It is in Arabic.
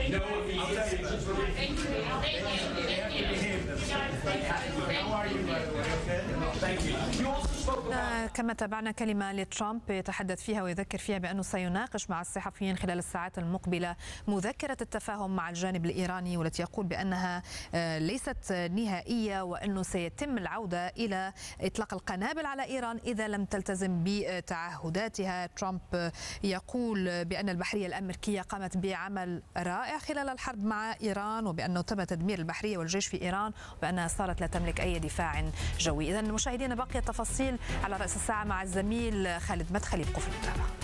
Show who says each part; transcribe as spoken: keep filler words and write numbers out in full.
Speaker 1: كما تابعنا كلمة لترامب يتحدث فيها ويذكر فيها بأنه سيناقش مع الصحفيين خلال الساعات المقبلة مذكرة التفاهم مع الجانب الإيراني، والتي يقول بأنها ليست نهائية وأنه سيتم العودة إلى إطلاق القنابل على إيران إذا لم تلتزم بتعهداتها. ترامب يقول بأن البحرية الأمريكية قامت بعمل رائع خلال الحرب مع إيران، وبأنه تم تدمير البحرية والجيش في إيران، وبأنها صارت لا تملك أي دفاع جوي. إذن مشاهدينا باقي التفاصيل على رأس الساعة مع الزميل خالد مدخلي، بقوا في المتابعة.